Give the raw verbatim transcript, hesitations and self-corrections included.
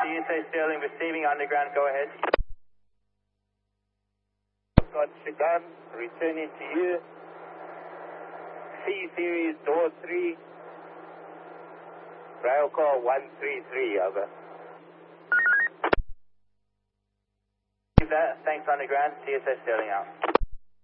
C S A Sterling receiving underground, go ahead. Got Shigan, returning to you. C series, door three. Rail call one three three, over. That, thanks underground, C S A Sterling out.